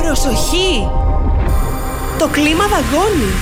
Προσοχή! Το κλίμα δαγκώνει.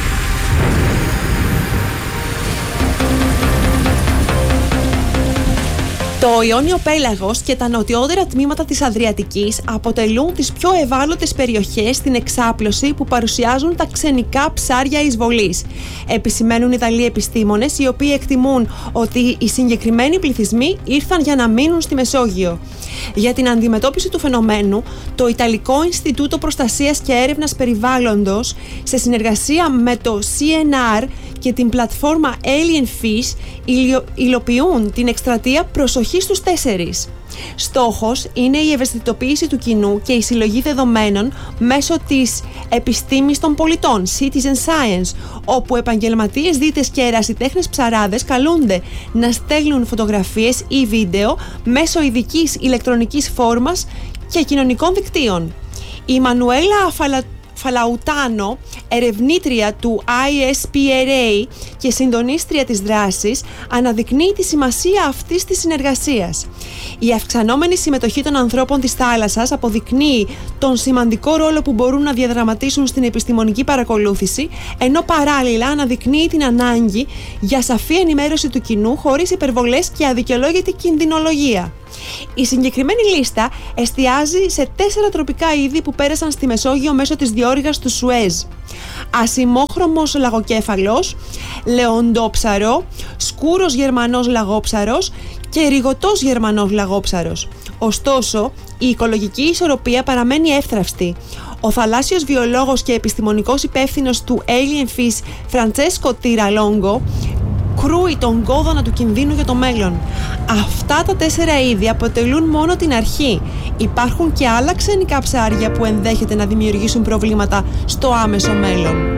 Το Ιόνιο Πέλαγος και τα νοτιότερα τμήματα της Αδριατικής αποτελούν τις πιο ευάλωτες περιοχές στην εξάπλωση που παρουσιάζουν τα ξενικά ψάρια εισβολής. Επισημαίνουν Ιταλοί επιστήμονες, οι οποίοι εκτιμούν ότι οι συγκεκριμένοι πληθυσμοί ήρθαν για να μείνουν στη Μεσόγειο. Για την αντιμετώπιση του φαινομένου, το Ιταλικό Ινστιτούτο Προστασίας και Έρευνας Περιβάλλοντος, σε συνεργασία με το CNR και την πλατφόρμα Alien Fish, υλοποιούν την εκστρατεία «Προσοχή στους 4». Στόχος είναι η ευαισθητοποίηση του κοινού και η συλλογή δεδομένων μέσω της επιστήμης των πολιτών, Citizen Science, όπου επαγγελματίες δίτες και ερασιτέχνες ψαράδες καλούνται να στέλνουν φωτογραφίες ή βίντεο μέσω ειδικής ηλεκτρονικής φόρμας και κοινωνικών δικτύων. Η Μανουέλα Φαλαουτάνο, ερευνήτρια του ISPRA και συντονίστρια της δράσης, αναδεικνύει τη σημασία αυτής της συνεργασίας. Η αυξανόμενη συμμετοχή των ανθρώπων της θάλασσας αποδεικνύει τον σημαντικό ρόλο που μπορούν να διαδραματίσουν στην επιστημονική παρακολούθηση, ενώ παράλληλα αναδεικνύει την ανάγκη για σαφή ενημέρωση του κοινού χωρίς υπερβολές και αδικαιολόγητη κινδυνολογία. Η συγκεκριμένη λίστα εστιάζει σε 4 τροπικά είδη που πέρασαν στη Μεσόγειο μέσω της διόρυγας του Σουέζ: ασημόχρωμος λαγοκέφαλος, λεοντόψαρο, σκούρος γερμανός λαγόψαρος και ριγωτός γερμανός λαγόψαρος. Ωστόσο, η οικολογική ισορροπία παραμένει εύθραυστη. Ο θαλάσσιος βιολόγος και επιστημονικός υπεύθυνος του Alien Fish, Φραντσέσκο Τιραλόγκο, κρούει τον κόδωνα του κινδύνου για το μέλλον. Αυτά τα 4 είδη αποτελούν μόνο την αρχή. Υπάρχουν και άλλα ξενικά ψάρια που ενδέχεται να δημιουργήσουν προβλήματα στο άμεσο μέλλον.